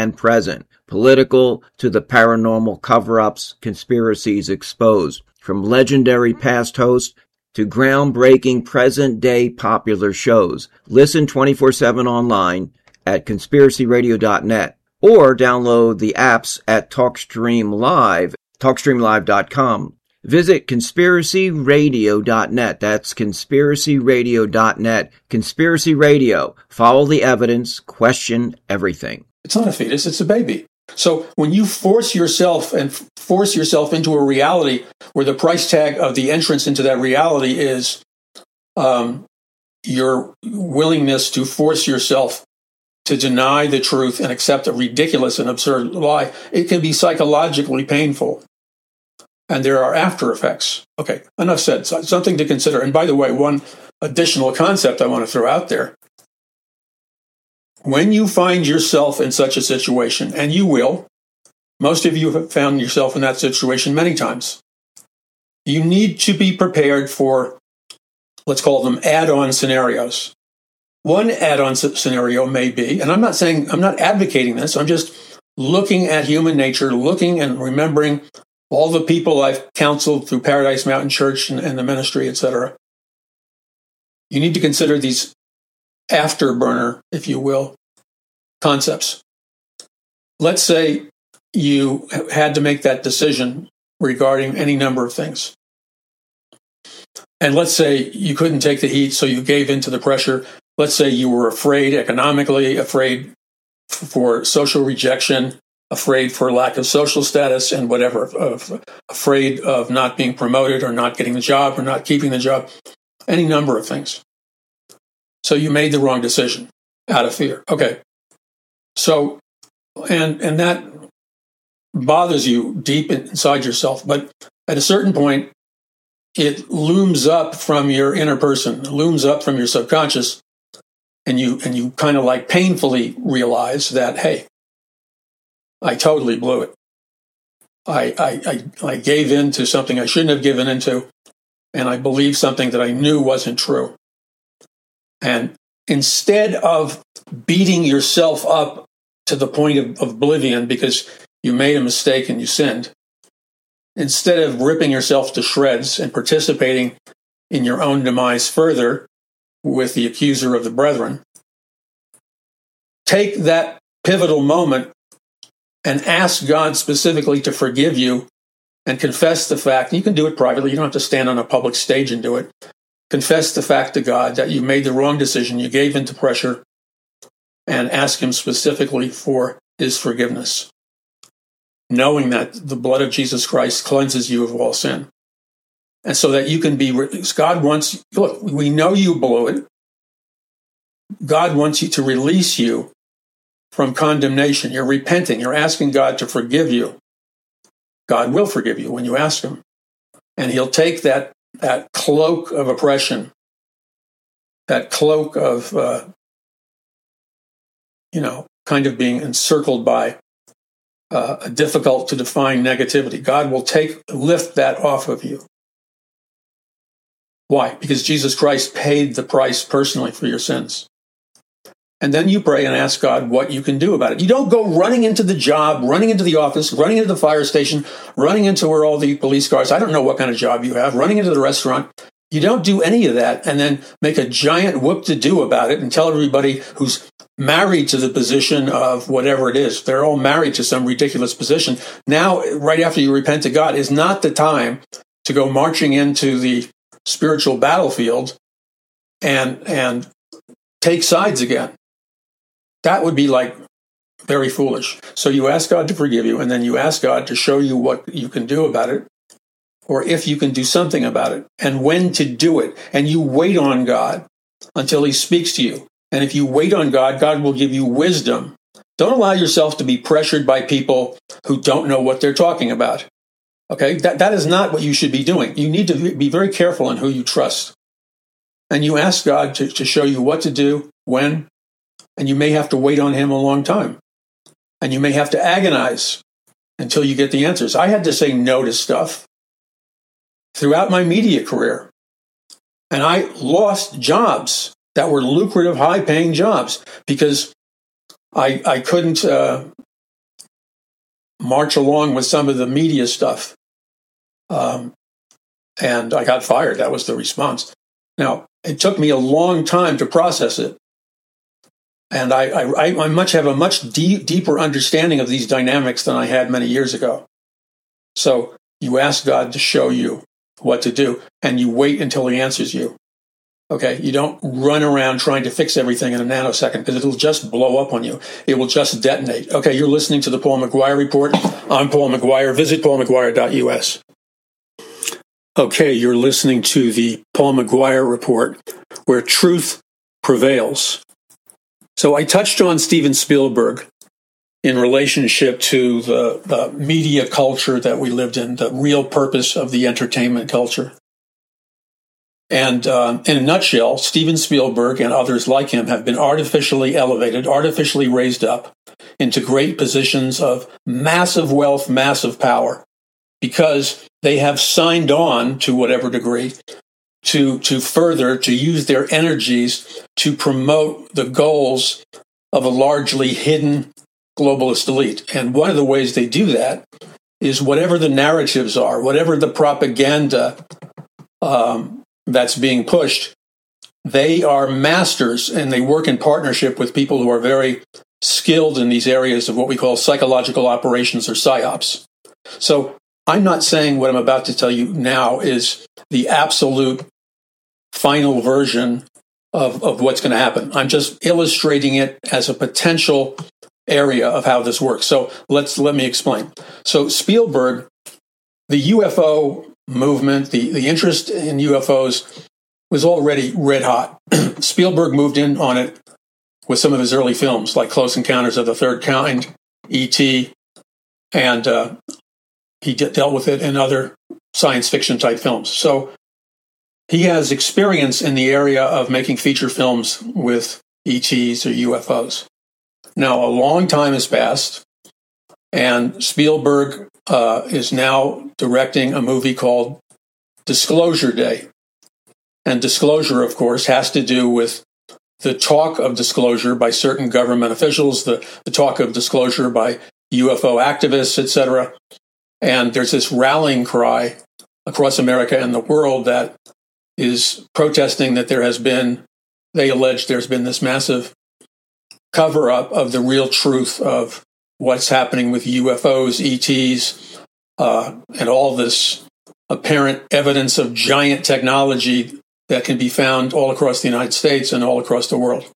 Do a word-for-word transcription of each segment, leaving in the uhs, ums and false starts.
and present, political to the paranormal cover-ups, conspiracies exposed, from legendary past hosts to groundbreaking present-day popular shows. Listen twenty-four seven online at conspiracy radio dot net or download the apps at TalkStream Live, talkstream live dot com. Visit conspiracy radio dot net. That's conspiracy radio dot net. Conspiracy Radio. Follow the evidence. Question everything. It's not a fetus. It's a baby. So when you force yourself and f- force yourself into a reality where the price tag of the entrance into that reality is um, your willingness to force yourself to deny the truth and accept a ridiculous and absurd lie, it can be psychologically painful. And there are after effects. Okay, enough said. So, something to consider. And by the way, one additional concept I want to throw out there. When you find yourself in such a situation, and you will, most of you have found yourself in that situation many times, you need to be prepared for, let's call them add-on scenarios. One add-on scenario may be, and I'm not saying, I'm not advocating this, I'm just looking at human nature, looking and remembering all the people I've counseled through Paradise Mountain Church and, and the ministry, et cetera. You need to consider these afterburner, if you will, concepts. Let's say you had to make that decision regarding any number of things. And let's say you couldn't take the heat, so you gave in to the pressure. Let's say you were afraid economically, afraid for social rejection, afraid for lack of social status and whatever, of, afraid of not being promoted or not getting the job or not keeping the job, any number of things. So you made the wrong decision out of fear. Okay. So, and and that bothers you deep inside yourself, but at a certain point, it looms up from your inner person, looms up from your subconscious, and you and you kind of like painfully realize that, hey, I totally blew it. I, I, I, I gave in to something I shouldn't have given into, and I believed something that I knew wasn't true. And instead of beating yourself up to the point of, of oblivion because you made a mistake and you sinned, instead of ripping yourself to shreds and participating in your own demise further with the accuser of the brethren, take that pivotal moment and ask God specifically to forgive you and confess the fact. You can do it privately. You don't have to stand on a public stage and do it. Confess the fact to God that you made the wrong decision. You gave into pressure, and ask him specifically for his forgiveness, knowing that the blood of Jesus Christ cleanses you of all sin. And so that you can be, God wants, look, we know you blew it. God wants you to release you from condemnation. You're repenting. You're asking God to forgive you. God will forgive you when you ask him. And he'll take that, that cloak of oppression, that cloak of, uh, you know, kind of being encircled by uh, a difficult to define negativity. God will take, lift that off of you. Why? Because Jesus Christ paid the price personally for your sins. And then you pray and ask God what you can do about it. You don't go running into the job, running into the office, running into the fire station, running into where all the police cars, I don't know what kind of job you have, running into the restaurant. You don't do any of that and then make a giant whoop-to-do about it and tell everybody who's married to the position of whatever it is. They're all married to some ridiculous position. Now, right after you repent to God, is not the time to go marching into the spiritual battlefield and and take sides again. That would be like very foolish. So you ask God to forgive you, and then you ask God to show you what you can do about it, or if you can do something about it, and when to do it. And you wait on God until he speaks to you. And if you wait on God, God will give you wisdom. Don't allow yourself to be pressured by people who don't know what they're talking about. Okay, that, that is not what you should be doing. You need to be very careful in who you trust. And you ask God to, to show you what to do, when, and you may have to wait on him a long time. And you may have to agonize until you get the answers. I had to say no to stuff throughout my media career. And I lost jobs that were lucrative, high-paying jobs because I, I couldn't uh, march along with some of the media stuff. Um, and I got fired. That was the response. Now, it took me a long time to process it. And I, I, I much have a much deep, deeper understanding of these dynamics than I had many years ago. So you ask God to show you what to do, and you wait until he answers you. Okay, you don't run around trying to fix everything in a nanosecond, because it'll just blow up on you. It will just detonate. Okay, you're listening to the Paul McGuire Report. I'm Paul McGuire. Visit paul mcguire dot u s. Okay, you're listening to the Paul McGuire Report, where truth prevails. So I touched on Steven Spielberg in relationship to the, the media culture that we lived in, the real purpose of the entertainment culture. And uh, in a nutshell, Steven Spielberg and others like him have been artificially elevated, artificially raised up into great positions of massive wealth, massive power, because they have signed on, to whatever degree, to, to further, to use their energies to promote the goals of a largely hidden globalist elite. And one of the ways they do that is whatever the narratives are, whatever the propaganda um, that's being pushed, they are masters, and they work in partnership with people who are very skilled in these areas of what we call psychological operations, or psyops. So I'm not saying what I'm about to tell you now is the absolute final version of, of what's going to happen. I'm just illustrating it as a potential area of how this works. So let's let me explain. So Spielberg, the U F O movement, the, the interest in U F Os was already red hot. Spielberg moved in on it with some of his early films, like Close Encounters of the Third Kind, E T, and uh, he de- dealt with it in other science fiction type films. So he has experience in the area of making feature films with E Ts or U F Os. Now, a long time has passed, and Spielberg uh, is now directing a movie called Disclosure Day. And disclosure, of course, has to do with the talk of disclosure by certain government officials, the, the talk of disclosure by U F O activists, et cetera. And there's this rallying cry across America and the world that is protesting that there has been, they allege there's been this massive cover-up of the real truth of what's happening with U F Os, E Ts, uh, and all this apparent evidence of giant technology that can be found all across the United States and all across the world.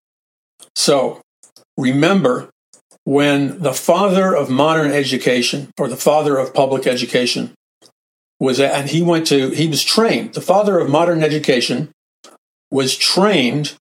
So remember, when the father of modern education, or the father of public education, was, and he went to, he was trained, the father of modern education was trained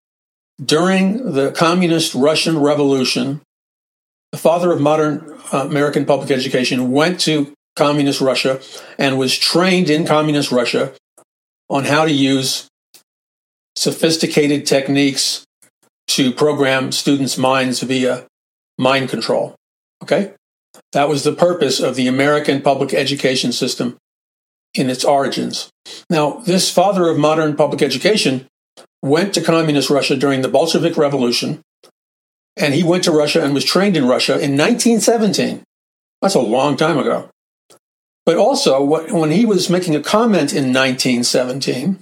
during the communist Russian Revolution. The father of modern uh, American public education went to communist Russia and was trained in communist Russia on how to use sophisticated techniques to program students' minds via mind control. Okay? That was the purpose of the American public education system in its origins. Now, this father of modern public education went to communist Russia during the Bolshevik Revolution, and he went to Russia and was trained in Russia in nineteen seventeen. That's a long time ago. But also, when he was making a comment in nineteen seventeen,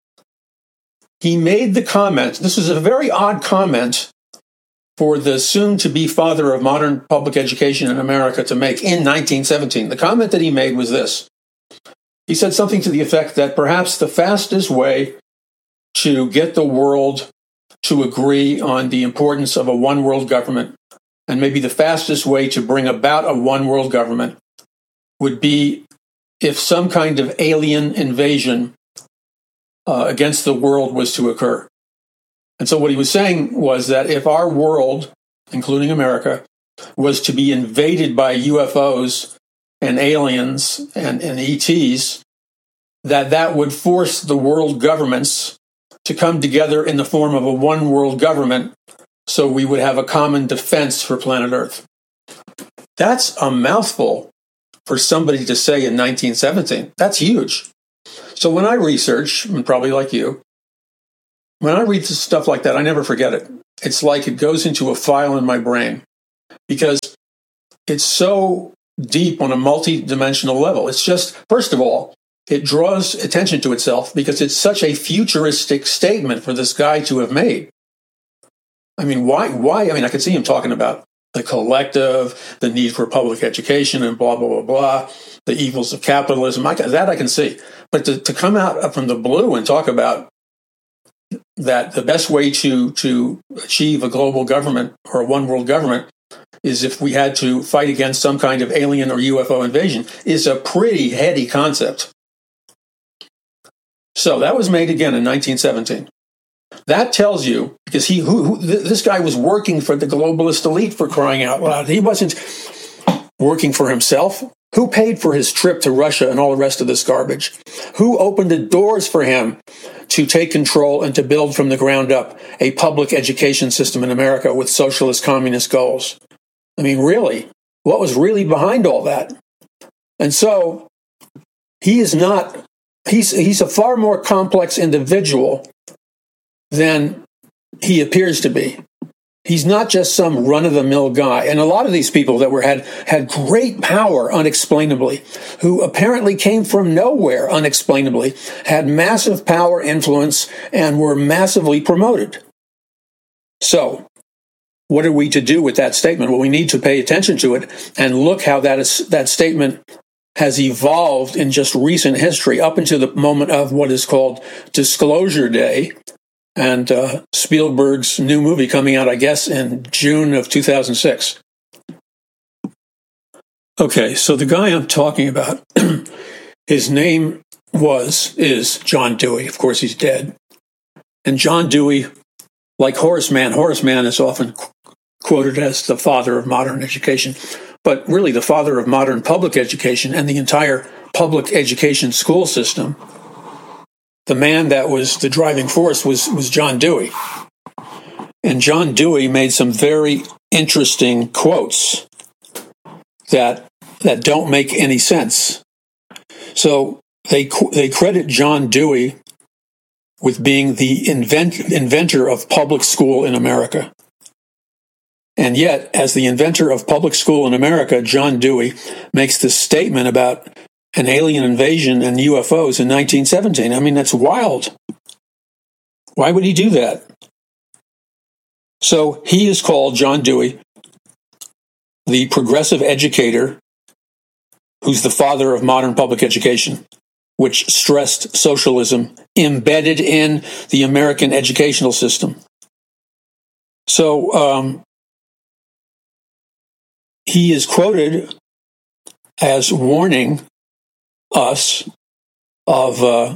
he made the comment, this was a very odd comment for the soon-to-be father of modern public education in America to make in nineteen seventeen. The comment that he made was this. He said something to the effect that perhaps the fastest way to get the world to agree on the importance of a one-world government, and maybe the fastest way to bring about a one-world government, would be if some kind of alien invasion uh, against the world was to occur. And so what he was saying was that if our world, including America, was to be invaded by U F Os and aliens and, and E Ts, that that would force the world governments to come together in the form of a one world government, so we would have a common defense for planet Earth. That's a mouthful for somebody to say in nineteen seventeen. That's huge. So when I research, and probably like you, when I read stuff like that, I never forget it. It's like it goes into a file in my brain, because it's so deep on a multi-dimensional level. It's just, first of all, it draws attention to itself because it's such a futuristic statement for this guy to have made. I mean, why? Why? I mean, I could see him talking about the collective, the need for public education, and blah, blah, blah, blah, the evils of capitalism. I can, that I can see. But to, to come out from the blue and talk about that the best way to, to achieve a global government or a one world government is if we had to fight against some kind of alien or U F O invasion is a pretty heady concept. So that was made again in nineteen seventeen. That tells you, because he, who, who, this guy was working for the globalist elite, for crying out loud. He wasn't working for himself. Who paid for his trip to Russia and all the rest of this garbage? Who opened the doors for him to take control and to build from the ground up a public education system in America with socialist communist goals? I mean, really, what was really behind all that? And so he is not, he's, he's a far more complex individual than he appears to be. He's not just some run-of-the-mill guy. And a lot of these people that were had had great power unexplainably, who apparently came from nowhere unexplainably, had massive power, influence, and were massively promoted. So, what are we to do with that statement? Well, we need to pay attention to it and look how that is that statement has evolved in just recent history up into the moment of what is called Disclosure Day, and uh, Spielberg's new movie coming out, I guess, in June of two thousand six. Okay, so the guy I'm talking about, his name was, is John Dewey. Of course, he's dead. And John Dewey, like Horace Mann, Horace Mann is often qu- quoted as the father of modern education, but really the father of modern public education and the entire public education school system. The man that was the driving force was, was John Dewey. And John Dewey made some very interesting quotes that that don't make any sense. So they they credit John Dewey with being the invent, inventor of public school in America. And yet, as the inventor of public school in America, John Dewey makes this statement about an alien invasion and U F Os in nineteen seventeen. I mean, that's wild. Why would he do that? So he is called, John Dewey, the progressive educator who's the father of modern public education, which stressed socialism embedded in the American educational system. So um, he is quoted as warning us of uh,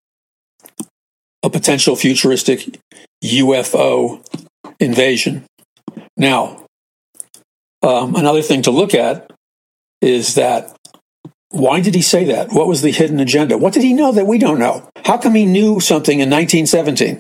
a potential futuristic U F O invasion. Now, um, another thing to look at is that why did he say that? What was the hidden agenda? What did he know that we don't know? How come he knew something in nineteen seventeen?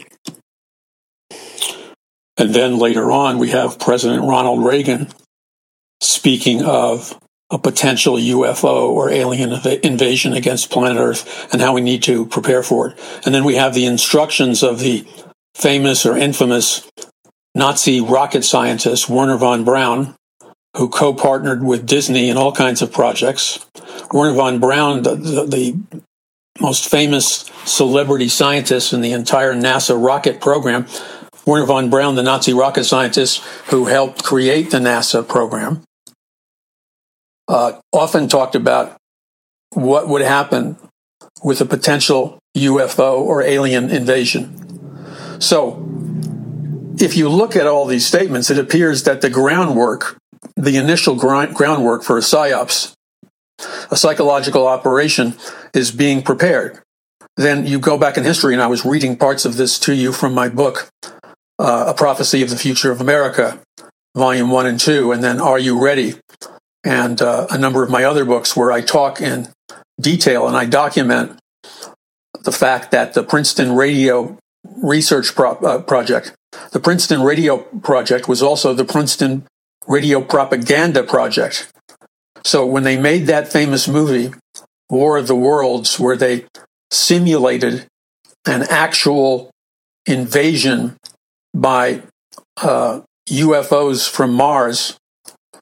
And then later on, we have President Ronald Reagan speaking of a potential U F O or alien inv- invasion against planet Earth and how we need to prepare for it. And then we have the instructions of the famous or infamous Nazi rocket scientist Wernher von Braun, who co-partnered with Disney in all kinds of projects. Wernher von Braun, the, the, the most famous celebrity scientist in the entire NASA rocket program. Wernher von Braun, the Nazi rocket scientist who helped create the NASA program, Uh, often talked about what would happen with a potential U F O or alien invasion. So, if you look at all these statements, it appears that the groundwork, the initial grind, groundwork for a PSYOPS, a psychological operation, is being prepared. Then you go back in history, and I was reading parts of this to you from my book, uh, A Prophecy of the Future of America, Volume one and two, and then Are You Ready? And uh, a number of my other books where I talk in detail and I document the fact that the Princeton Radio Research Pro- uh, Project, the Princeton Radio Project was also the Princeton Radio Propaganda Project. So when they made that famous movie, War of the Worlds, where they simulated an actual invasion by uh, U F Os from Mars,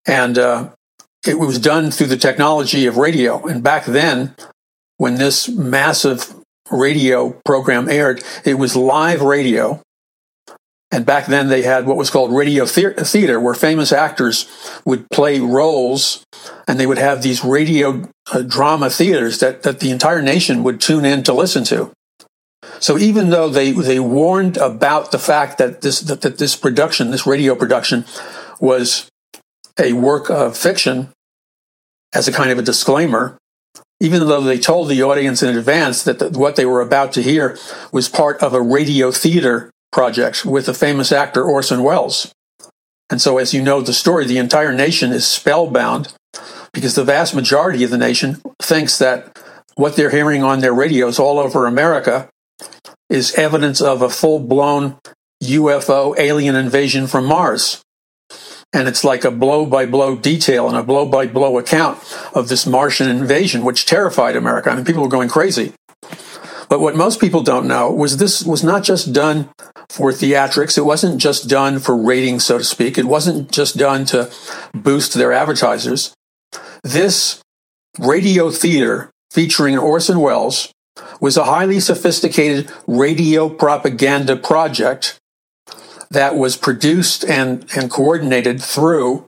And uh, it was done through the technology of radio. And back then, when this massive radio program aired, it was live radio. And back then they had what was called radio the- theater, where famous actors would play roles, and they would have these radio uh, drama theaters that, that the entire nation would tune in to listen to. So even though they, they warned about the fact that this that, that this production, this radio production, was a work of fiction, as a kind of a disclaimer, even though they told the audience in advance that the, what they were about to hear was part of a radio theater project with the famous actor Orson Welles. And so, as you know the story, the entire nation is spellbound because the vast majority of the nation thinks that what they're hearing on their radios all over America is evidence of a full-blown U F O alien invasion from Mars. And it's like a blow-by-blow detail and a blow-by-blow account of this Martian invasion, which terrified America. I mean, people were going crazy. But what most people don't know was this was not just done for theatrics. It wasn't just done for ratings, so to speak. It wasn't just done to boost their advertisers. This radio theater featuring Orson Welles was a highly sophisticated radio propaganda project that was produced and, and coordinated through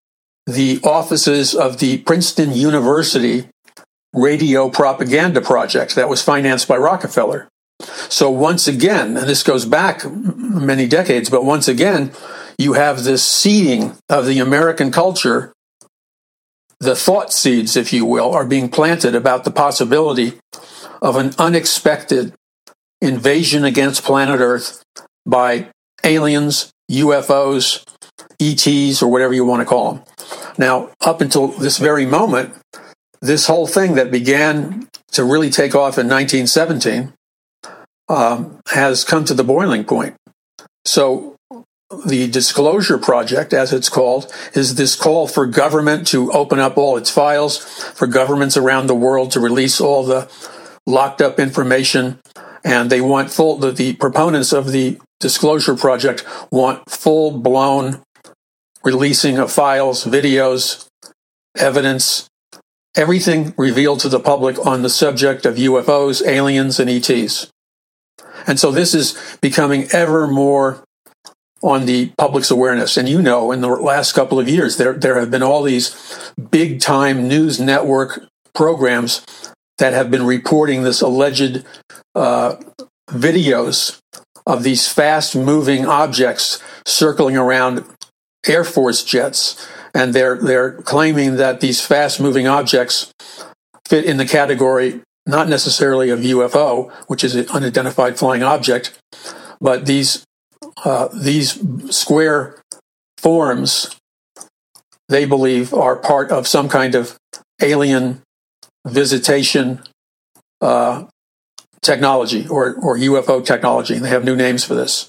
the offices of the Princeton University Radio Propaganda Project that was financed by Rockefeller. So once again, and this goes back many decades, but once again, you have this seeding of the American culture. The thought seeds, if you will, are being planted about the possibility of an unexpected invasion against planet Earth by aliens, U F Os, E Ts, or whatever you want to call them. Now, up until this very moment, this whole thing that began to really take off in nineteen seventeen um, has come to the boiling point. So the Disclosure Project, as it's called, is this call for government to open up all its files, for governments around the world to release all the locked up information. And they want full, the, the proponents of the Disclosure Project want full-blown releasing of files, videos, evidence, everything revealed to the public on the subject of U F Os, aliens, and E Ts. And so this is becoming ever more on the public's awareness. And you know, in the last couple of years, there, there have been all these big-time news network programs that have been reporting this alleged uh, videos of these fast-moving objects circling around Air Force jets. And they're they're claiming that these fast-moving objects fit in the category not necessarily of U F O, which is an unidentified flying object, but these uh, these square forms, they believe, are part of some kind of alien visitation uh, technology or, or U F O technology. They have new names for this.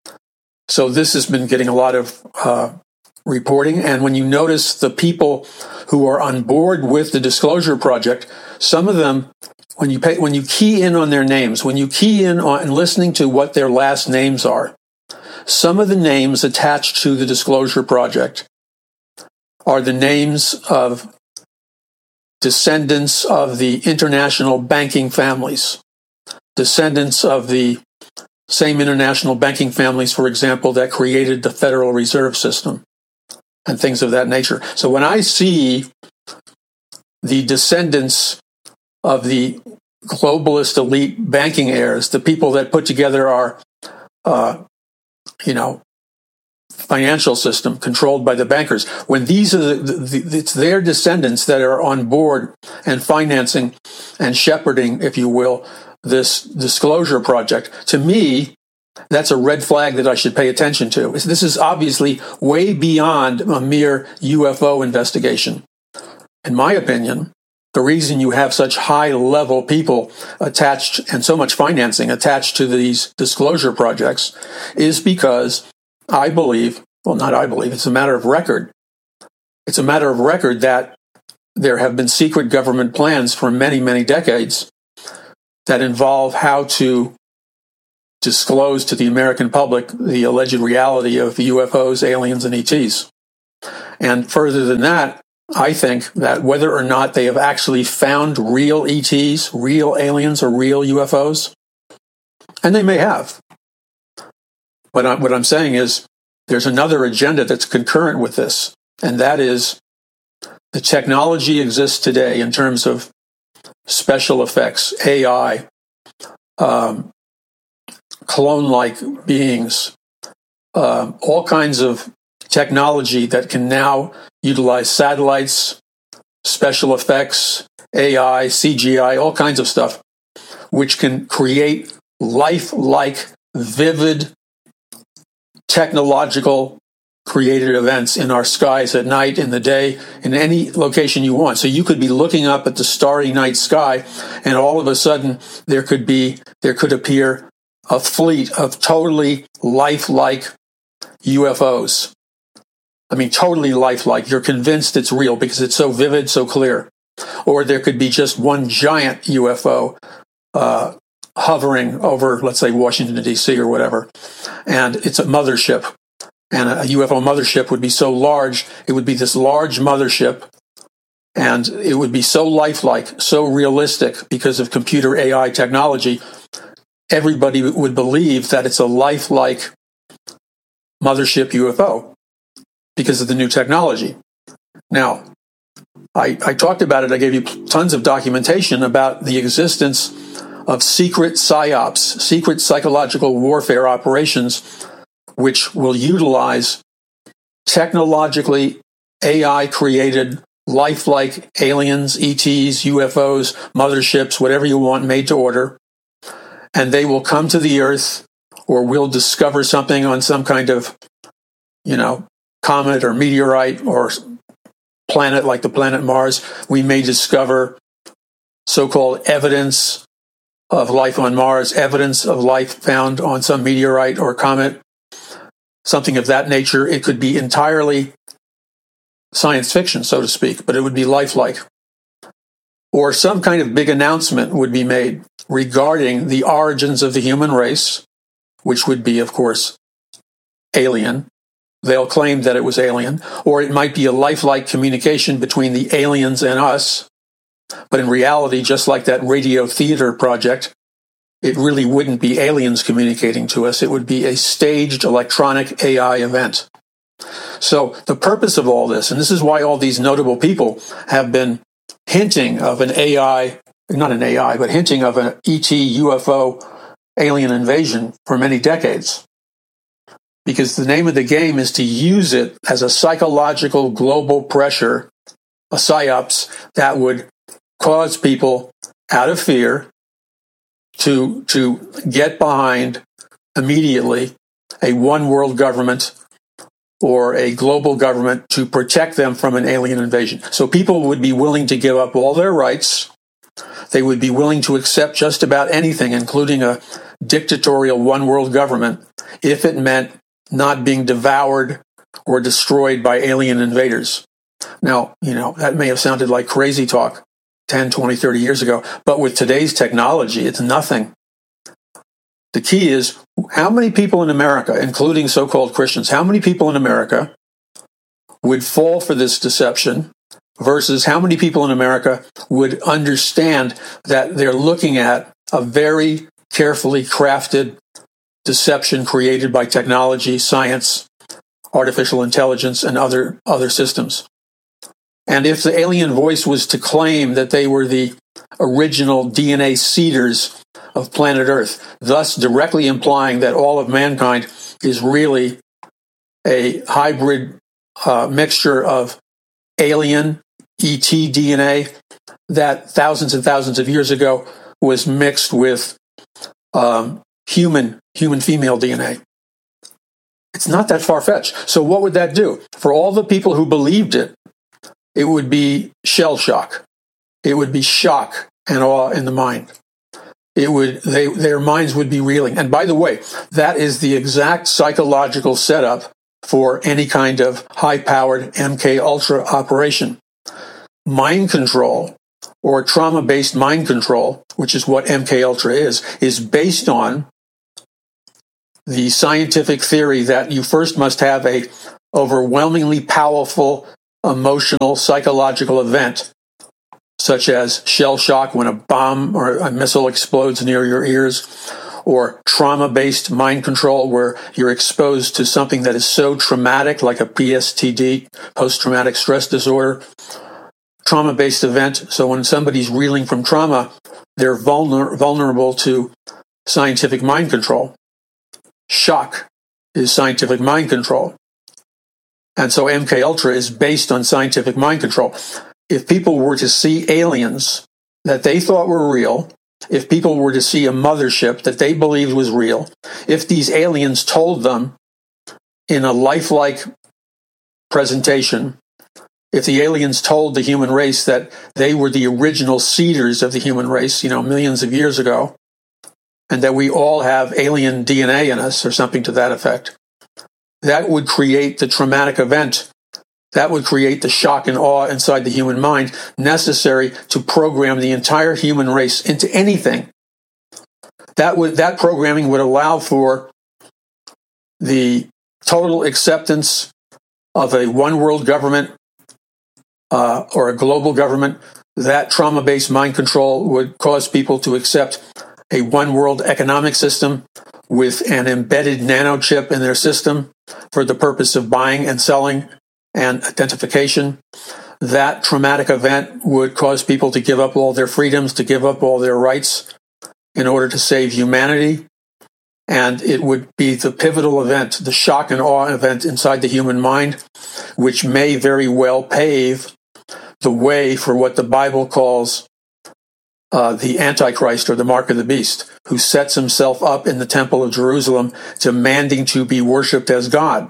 So this has been getting a lot of uh, reporting. And when you notice the people who are on board with the Disclosure Project, some of them, when you pay, when you key in on their names, when you key in on listening to what their last names are, some of the names attached to the Disclosure Project are the names of descendants of the international banking families, descendants of the same international banking families, for example, that created the Federal Reserve System and things of that nature. So when I see the descendants of the globalist elite banking heirs, the people that put together our, uh, you know, financial system controlled by the bankers, when these are the, the, the, it's their descendants that are on board and financing and shepherding, if you will, this Disclosure Project, to me, that's a red flag that I should pay attention to. This is obviously way beyond a mere U F O investigation. In my opinion, the reason you have such high-level people attached and so much financing attached to these disclosure projects is because I believe, well, not I believe, it's a matter of record. It's a matter of record that there have been secret government plans for many, many decades that involve how to disclose to the American public the alleged reality of U F Os, aliens, and E Ts. And further than that, I think that whether or not they have actually found real E Ts, real aliens, or real U F Os, and they may have. But I, what I'm saying is there's another agenda that's concurrent with this, and that is the technology exists today in terms of special effects, A I, um, clone-like beings, uh, all kinds of technology that can now utilize satellites, special effects, A I, C G I, all kinds of stuff, which can create life-like, vivid, technological created events in our skies at night, in the day, in any location you want. So you could be looking up at the starry night sky, and all of a sudden there could be, there could appear a fleet of totally lifelike U F Os. I mean, totally lifelike. You're convinced it's real because it's so vivid, so clear. Or there could be just one giant U F O uh, hovering over, let's say, Washington, D C or whatever, and it's a mothership. And a U F O mothership would be so large, it would be this large mothership, and it would be so lifelike, so realistic because of computer A I technology. Everybody would believe that it's a lifelike mothership U F O because of the new technology. Now, I, I talked about it. I gave you tons of documentation about the existence of secret psyops, secret psychological warfare operations, which will utilize technologically A I-created, lifelike aliens, E Ts, U F Os, motherships, whatever you want, made to order, and they will come to the Earth, or we'll discover something on some kind of, you know, comet or meteorite or planet like the planet Mars. We may discover so-called evidence of life on Mars, evidence of life found on some meteorite or comet, something of that nature. It could be entirely science fiction, so to speak, but it would be lifelike. Or some kind of big announcement would be made regarding the origins of the human race, which would be, of course, alien. They'll claim that it was alien. Or it might be a lifelike communication between the aliens and us. But in reality, just like that radio theater project, it really wouldn't be aliens communicating to us. It would be a staged electronic A I event. So the purpose of all this, and this is why all these notable people have been hinting of an A I, not an A I, but hinting of an E T, U F O, alien invasion for many decades. Because the name of the game is to use it as a psychological global pressure, a psyops that would cause people out of fear to to get behind immediately a one world government or a global government to protect them from an alien invasion. So people would be willing to give up all their rights. They would be willing to accept just about anything, including a dictatorial one world government, if it meant not being devoured or destroyed by alien invaders. Now, you know, that may have sounded like crazy talk ten, twenty, thirty years ago, but with today's technology, it's nothing. The key is, how many people in America, including so-called Christians, how many people in America would fall for this deception versus how many people in America would understand that they're looking at a very carefully crafted deception created by technology, science, artificial intelligence, and other, other systems. And if the alien voice was to claim that they were the original D N A seeders of planet Earth, thus directly implying that all of mankind is really a hybrid uh, mixture of alien E T D N A that thousands and thousands of years ago was mixed with um, human human female D N A. It's not that far-fetched. So what would that do? For all the people who believed it, it would be shell shock. It would be shock and awe in the mind. It would, they, their minds would be reeling. And by the way, that is the exact psychological setup for any kind of high-powered M K Ultra operation. Mind control, or trauma-based mind control, which is what M K Ultra is, is based on the scientific theory that you first must have a, overwhelmingly powerful emotional, psychological event, such as shell shock when a bomb or a missile explodes near your ears, or trauma-based mind control where you're exposed to something that is so traumatic, like a P S T D, post-traumatic stress disorder, trauma-based event. So when somebody's reeling from trauma, they're vulner- vulnerable to scientific mind control. Shock is scientific mind control. And so M K Ultra is based on scientific mind control. If people were to see aliens that they thought were real, if people were to see a mothership that they believed was real, if these aliens told them in a lifelike presentation, if the aliens told the human race that they were the original seeders of the human race, you know, millions of years ago, and that we all have alien D N A in us or something to that effect, that would create the traumatic event. That would create the shock and awe inside the human mind necessary to program the entire human race into anything. That would that programming would allow for the total acceptance of a one-world government uh, or a global government. That trauma-based mind control would cause people to accept a one-world economic system with an embedded nanochip in their system for the purpose of buying and selling and identification. That traumatic event would cause people to give up all their freedoms, to give up all their rights in order to save humanity. And it would be the pivotal event, the shock and awe event inside the human mind, which may very well pave the way for what the Bible calls uh, the Antichrist, or the mark of the beast, who sets himself up in the Temple of Jerusalem demanding to be worshipped as God.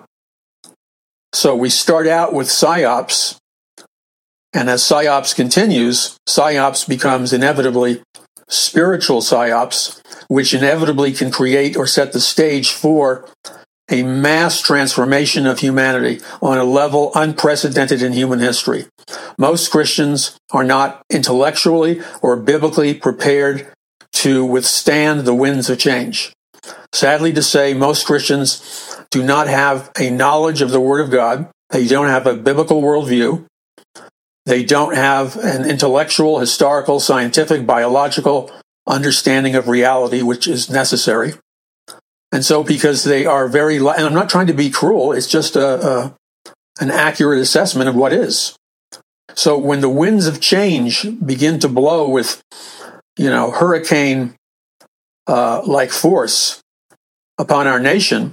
So we start out with PSYOPs, and as PSYOPs continues, PSYOPs becomes inevitably spiritual PSYOPs, which inevitably can create or set the stage for a mass transformation of humanity on a level unprecedented in human history. Most Christians are not intellectually or biblically prepared to withstand the winds of change. Sadly to say, most Christians do not have a knowledge of the Word of God. They don't have a biblical worldview. They don't have an intellectual, historical, scientific, biological understanding of reality, which is necessary. And so because they are very, and I'm not trying to be cruel, it's just a, a an accurate assessment of what is. So when the winds of change begin to blow with, you know, hurricane uh, like force upon our nation,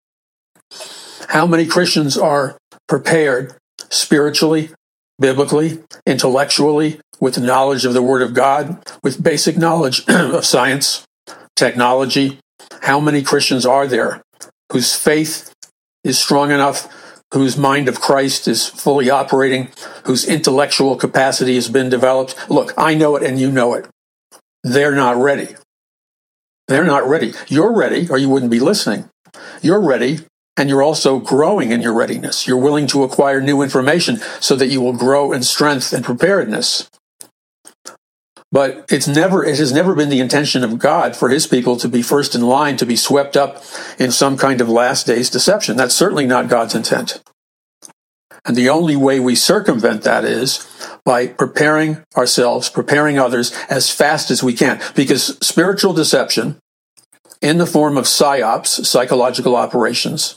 how many Christians are prepared spiritually, biblically, intellectually, with knowledge of the Word of God, with basic knowledge of science, technology? How many Christians are there whose faith is strong enough, whose mind of Christ is fully operating, whose intellectual capacity has been developed? Look, I know it and you know it. They're not ready. They're not ready. You're ready, or you wouldn't be listening. You're ready, and you're also growing in your readiness. You're willing to acquire new information so that you will grow in strength and preparedness. But it's never, it has never been the intention of God for his people to be first in line, to be swept up in some kind of last days deception. That's certainly not God's intent. And the only way we circumvent that is by preparing ourselves, preparing others as fast as we can. Because spiritual deception, in the form of PSYOPs, psychological operations,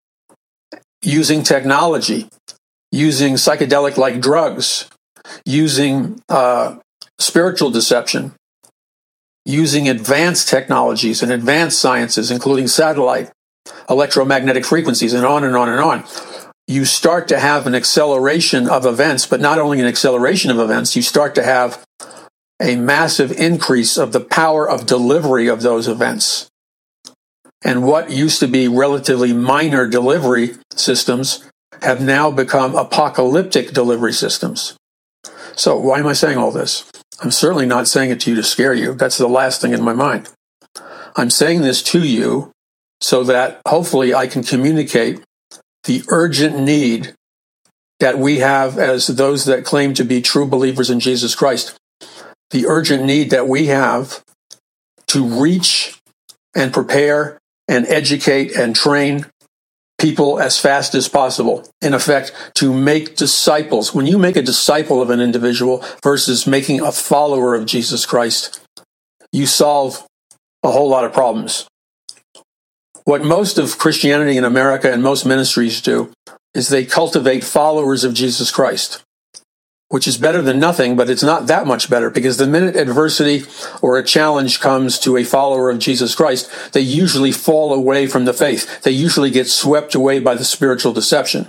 using technology, using psychedelic-like drugs, using uh, spiritual deception, using advanced technologies and advanced sciences, including satellite, electromagnetic frequencies, and on and on and on, you start to have an acceleration of events, but not only an acceleration of events, you start to have a massive increase of the power of delivery of those events. And what used to be relatively minor delivery systems have now become apocalyptic delivery systems. So why am I saying all this? I'm certainly not saying it to you to scare you. That's the last thing in my mind. I'm saying this to you so that hopefully I can communicate the urgent need that we have as those that claim to be true believers in Jesus Christ, the urgent need that we have to reach and prepare and educate and train people as fast as possible. In effect, to make disciples. When you make a disciple of an individual versus making a follower of Jesus Christ, you solve a whole lot of problems. What most of Christianity in America and most ministries do is they cultivate followers of Jesus Christ, which is better than nothing, but it's not that much better, because the minute adversity or a challenge comes to a follower of Jesus Christ, they usually fall away from the faith. They usually get swept away by the spiritual deception.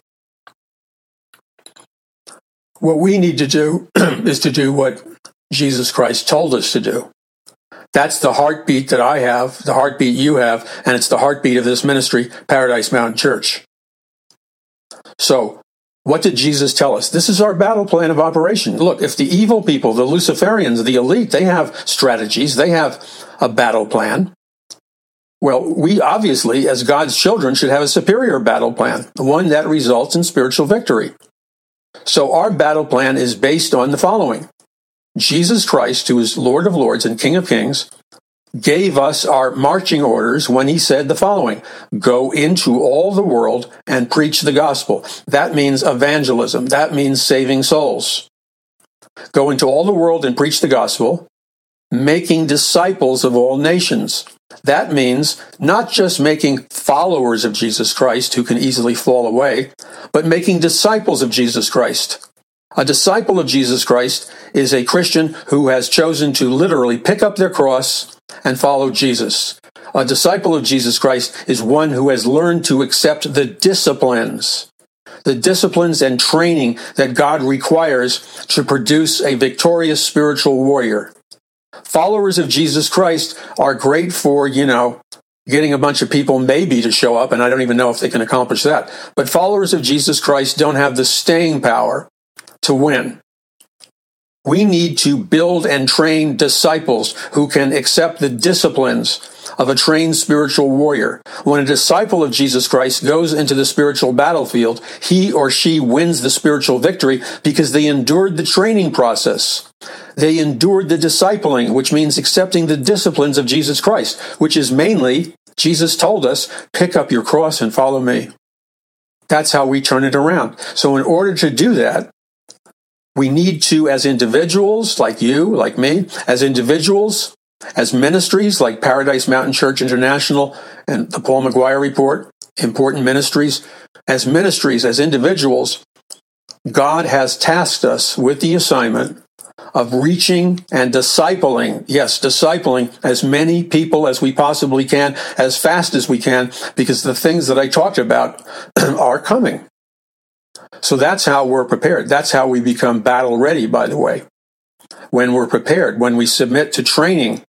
What we need to do is to do what Jesus Christ told us to do. That's the heartbeat that I have, the heartbeat you have, and it's the heartbeat of this ministry, Paradise Mountain Church. So, what did Jesus tell us? This is our battle plan of operation. Look, if the evil people, the Luciferians, the elite, they have strategies, they have a battle plan. Well, we obviously, as God's children, should have a superior battle plan, one that results in spiritual victory. So our battle plan is based on the following. Jesus Christ, who is Lord of Lords and King of Kings, gave us our marching orders when he said the following: go into all the world and preach the gospel. That means evangelism. That means saving souls. Go into all the world and preach the gospel, making disciples of all nations. That means not just making followers of Jesus Christ who can easily fall away, but making disciples of Jesus Christ. A disciple of Jesus Christ is a Christian who has chosen to literally pick up their cross and follow Jesus. A disciple of Jesus Christ is one who has learned to accept the disciplines, the disciplines and training that God requires to produce a victorious spiritual warrior. Followers of Jesus Christ are great for, you know, getting a bunch of people maybe to show up, and I don't even know if they can accomplish that. But followers of Jesus Christ don't have the staying power to win. We need to build and train disciples who can accept the disciplines of a trained spiritual warrior. When a disciple of Jesus Christ goes into the spiritual battlefield, he or she wins the spiritual victory because they endured the training process. They endured the discipling, which means accepting the disciplines of Jesus Christ, which is mainly, Jesus told us, pick up your cross and follow me. That's how we turn it around. So in order to do that, we need to, as individuals, like you, like me, as individuals, as ministries, like Paradise Mountain Church International and the Paul McGuire Report, important ministries, as ministries, as individuals, God has tasked us with the assignment of reaching and discipling, yes, discipling as many people as we possibly can, as fast as we can, because the things that I talked about are coming. So that's how we're prepared. That's how we become battle ready, by the way, when we're prepared, when we submit to training.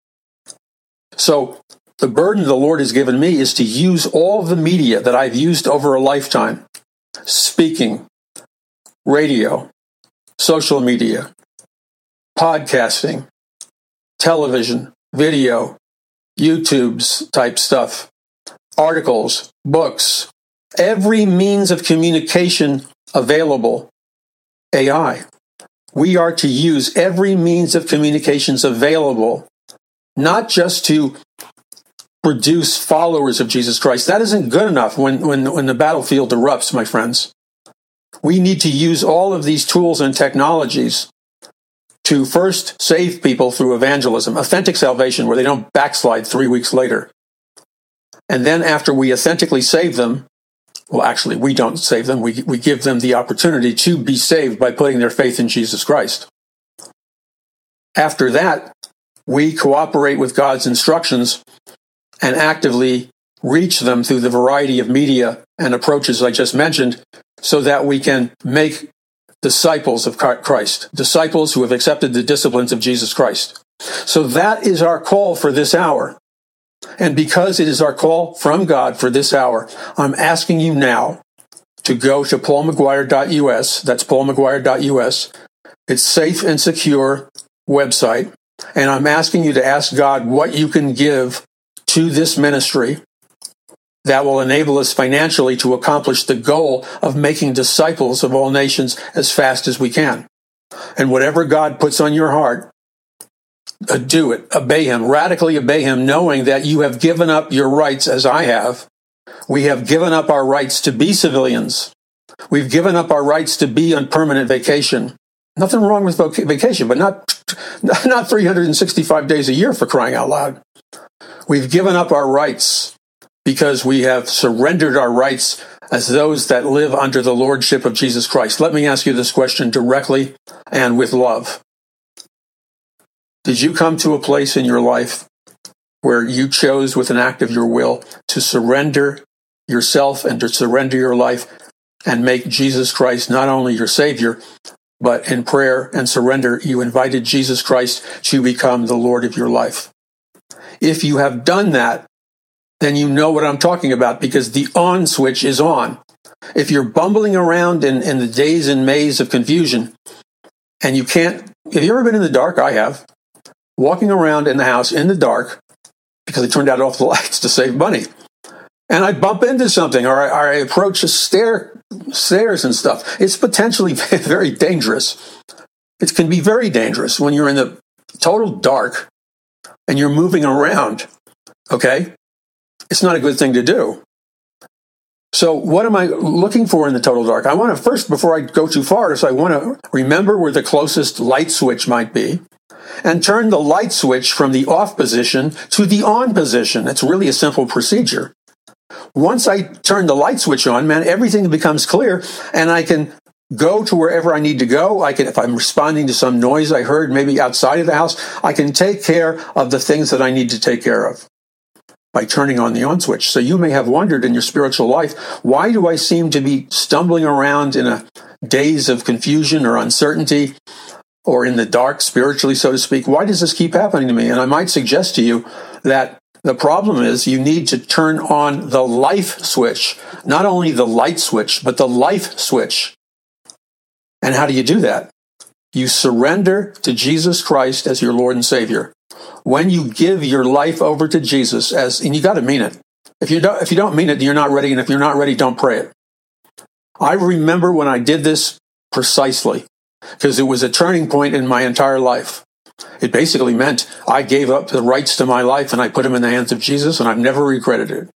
So the burden the Lord has given me is to use all the media that I've used over a lifetime: speaking, radio, social media, podcasting, television, video, YouTube's type stuff, articles, books, every means of communication available, A I. We are to use every means of communications available, not just to produce followers of Jesus Christ. That isn't good enough when, when, when the battlefield erupts, my friends. We need to use all of these tools and technologies to first save people through evangelism, authentic salvation, where they don't backslide three weeks later. And then after we authentically save them, well, actually, we don't save them. We, we give them the opportunity to be saved by putting their faith in Jesus Christ. After that, we cooperate with God's instructions and actively reach them through the variety of media and approaches I just mentioned, so that we can make disciples of Christ, disciples who have accepted the disciplines of Jesus Christ. So that is our call for this hour. And because it is our call from God for this hour, I'm asking you now to go to paul mcguire dot u s. That's paul mcguire dot u s. It's safe and secure website. And I'm asking you to ask God what you can give to this ministry that will enable us financially to accomplish the goal of making disciples of all nations as fast as we can. And whatever God puts on your heart, Uh, do it. Obey him. Radically obey him, knowing that you have given up your rights, as I have, We have given up our rights to be civilians. We've given up our rights to be on permanent vacation. Nothing wrong with voc- vacation, but not, not three hundred sixty-five days a year, for crying out loud. We've given up our rights because we have surrendered our rights as those that live under the lordship of Jesus Christ. Let me ask you this question directly and with love. Did you come to a place in your life where you chose with an act of your will to surrender yourself and to surrender your life and make Jesus Christ not only your Savior, but in prayer and surrender, you invited Jesus Christ to become the Lord of your life? If you have done that, then you know what I'm talking about, because the on switch is on. If you're bumbling around in, in the daze and maze of confusion, and you can't, have you ever been in the dark? I have. Walking around in the house in the dark, because I turned out off the lights to save money. And I bump into something, or I, or I approach a stair, stairs and stuff. It's potentially very dangerous. It can be very dangerous when you're in the total dark and you're moving around, okay? It's not a good thing to do. So what am I looking for in the total dark? I want to first, before I go too far, so I want to remember where the closest light switch might be and turn the light switch from the off position to the on position. It's really a simple procedure. Once I turn the light switch on, man, everything becomes clear, and I can go to wherever I need to go. I can, if I'm responding to some noise I heard maybe outside of the house, I can take care of the things that I need to take care of by turning on the on switch. So you may have wondered in your spiritual life, why do I seem to be stumbling around in a daze of confusion or uncertainty, or in the dark spiritually, so to speak? Why does this keep happening to me? And I might suggest to you that the problem is you need to turn on the life switch, not only the light switch, but the life switch. And how do you do that? You surrender to Jesus Christ as your Lord and Savior. When you give your life over to Jesus, as and you got to mean it. If you don't, if you don't mean it, you're not ready. And if you're not ready, don't pray it. I remember when I did this precisely, because it was a turning point in my entire life. It basically meant I gave up the rights to my life and I put them in the hands of Jesus, and I've never regretted it.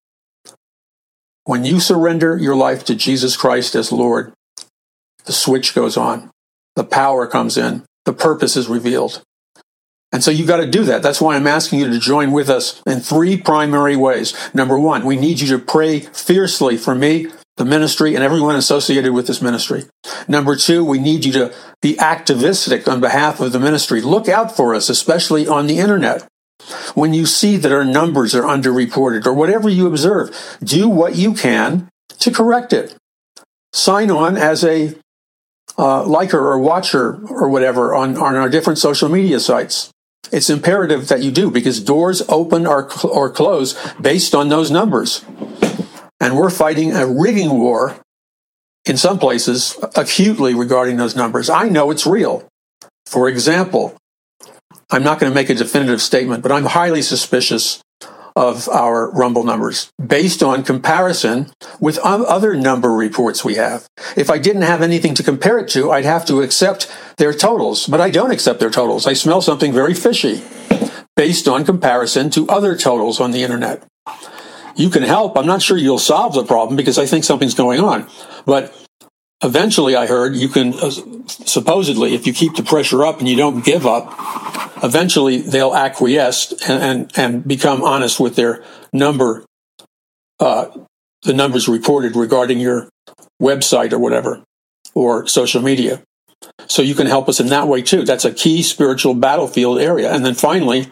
When you surrender your life to Jesus Christ as Lord, the switch goes on. The power comes in. The purpose is revealed. And so you got to do that. That's why I'm asking you to join with us in three primary ways. Number one, we need you to pray fiercely for me, the ministry, and everyone associated with this ministry. Number two, we need you to be activistic on behalf of the ministry. Look out for us, especially on the internet. When you see that our numbers are underreported, or whatever you observe, do what you can to correct it. Sign on as a uh, liker or watcher or whatever on, on our different social media sites. It's imperative that you do, because doors open or, or close based on those numbers. And we're fighting a rigging war in some places acutely regarding those numbers. I know it's real. For example, I'm not going to make a definitive statement, but I'm highly suspicious of our Rumble numbers based on comparison with other number reports we have. If I didn't have anything to compare it to, I'd have to accept their totals, but I don't accept their totals. I smell something very fishy based on comparison to other totals on the internet. You can help. I'm not sure you'll solve the problem, because I think something's going on. But eventually, I heard, you can, uh, supposedly, if you keep the pressure up and you don't give up, eventually they'll acquiesce and, and, and become honest with their number, uh, the numbers reported regarding your website or whatever, or social media. So you can help us in that way too. That's a key spiritual battlefield area. And then finally,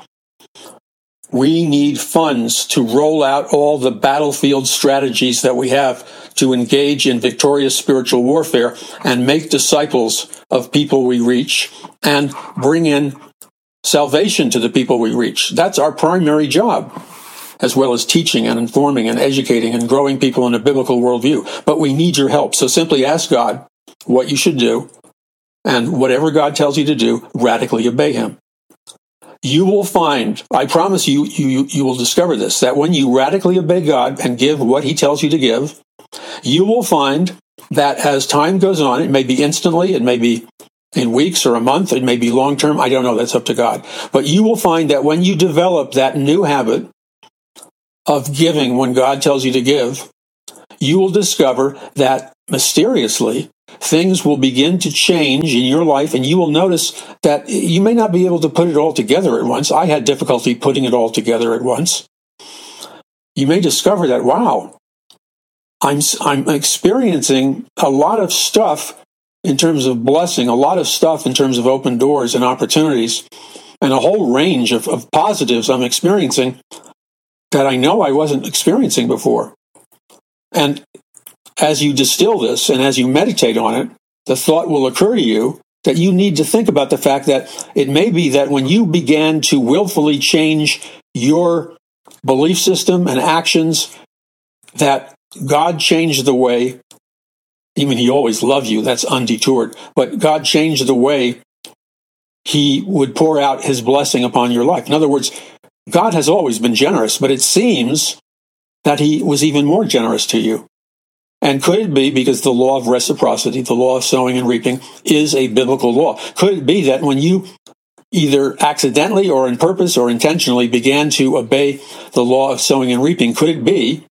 we need funds to roll out all the battlefield strategies that we have to engage in victorious spiritual warfare and make disciples of people we reach and bring in salvation to the people we reach. That's our primary job, as well as teaching and informing and educating and growing people in a biblical worldview. But we need your help. So simply ask God what you should do, and whatever God tells you to do, radically obey him. You will find, I promise you, you, you will discover this, that when you radically obey God and give what he tells you to give, you will find that as time goes on, it may be instantly, it may be in weeks or a month, it may be long term, I don't know, that's up to God. But you will find that when you develop that new habit of giving when God tells you to give, you will discover that mysteriously things will begin to change in your life, and you will notice that you may not be able to put it all together at once. I had difficulty putting it all together at once. You may discover that, wow, I'm, I'm experiencing a lot of stuff in terms of blessing, a lot of stuff in terms of open doors and opportunities, and a whole range of, of positives I'm experiencing that I know I wasn't experiencing before. And as you distill this and as you meditate on it, the thought will occur to you that you need to think about the fact that it may be that when you began to willfully change your belief system and actions, that God changed the way, even He always loved you, that's undetoured, but God changed the way He would pour out His blessing upon your life. In other words, God has always been generous, but it seems that He was even more generous to you. And could it be because the law of reciprocity, the law of sowing and reaping, is a biblical law? Could it be that when you either accidentally or on purpose or intentionally began to obey the law of sowing and reaping, could it be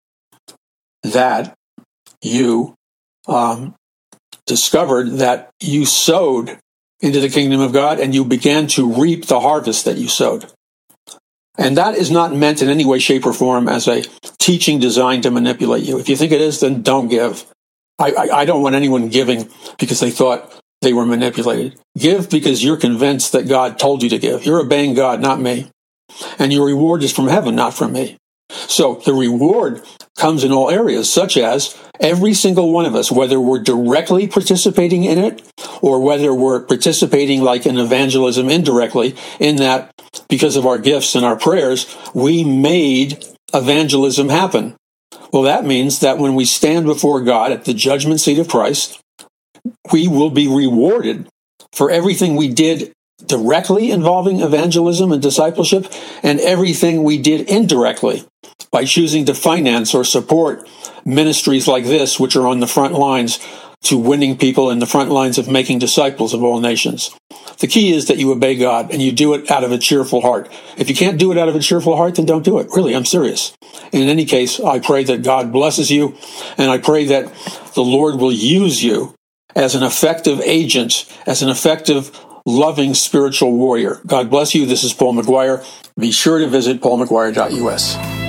that you um, discovered that you sowed into the kingdom of God and you began to reap the harvest that you sowed? And that is not meant in any way, shape, or form as a teaching designed to manipulate you. If you think it is, then don't give. I, I, I don't want anyone giving because they thought they were manipulated. Give because you're convinced that God told you to give. You're obeying God, not me. And your reward is from heaven, not from me. So the reward comes in all areas, such as every single one of us, whether we're directly participating in it or whether we're participating like in evangelism indirectly, in that because of our gifts and our prayers, we made evangelism happen. Well, that means that when we stand before God at the judgment seat of Christ, we will be rewarded for everything we did directly involving evangelism and discipleship and everything we did indirectly by choosing to finance or support ministries like this, which are on the front lines to winning people in the front lines of making disciples of all nations. The key is that you obey God and you do it out of a cheerful heart. If you can't do it out of a cheerful heart, then don't do it. Really, I'm serious. In any case, I pray that God blesses you, and I pray that the Lord will use you as an effective agent, as an effective, loving spiritual warrior. God bless you. This is Paul McGuire. Be sure to visit paul mcguire dot u s.